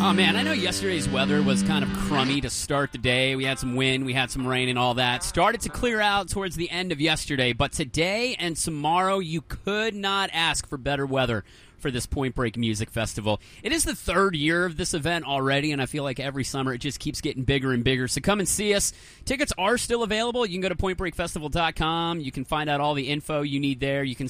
Oh, man, I know yesterday's weather was kind of crummy to start the day. We had some wind, we had some rain and all that. Started to clear out towards the end of yesterday, but today and tomorrow you could not ask for better weather for this Point Break Music Festival. It is the third year of this event already, and I feel like every summer it just keeps getting bigger and bigger. So come and see us. Tickets are still available. You can go to pointbreakfestival.com. You can find out all the info you need there. You can